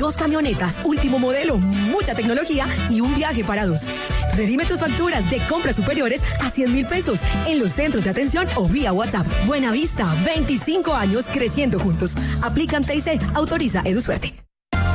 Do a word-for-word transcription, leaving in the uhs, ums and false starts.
dos camionetas, último modelo, mucha tecnología y un viaje para dos. Redime tus facturas de compras superiores a cien mil pesos en los centros de atención o vía WhatsApp. Buenavista, veinticinco años creciendo juntos. Aplican T I C, autoriza EduSuerte.